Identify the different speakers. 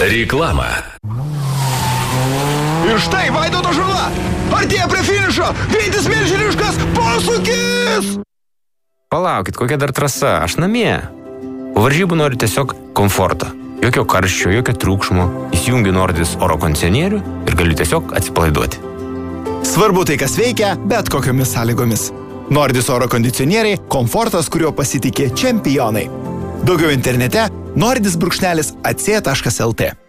Speaker 1: Reklama.
Speaker 2: Ir štai Vaidoto žurna. Artėja prie finišo. Greitis milžiniškas. Posūkis.
Speaker 3: Palaukit, kokia dar trasa. Aš namie. Po varžybų noriu tiesiog komforto. Jokio karščio, jokio triukšmo. Įsijungiu Nordis oro kondicionierių ir galiu tiesiog atsipalaiduoti.
Speaker 2: Svarbu tai, kas veikia, bet kokiomis sąlygomis. Nordis oro kondicionieriai – komfortas, kuriuo pasitikė čempionai. Daugiau internete nordis_ac.lt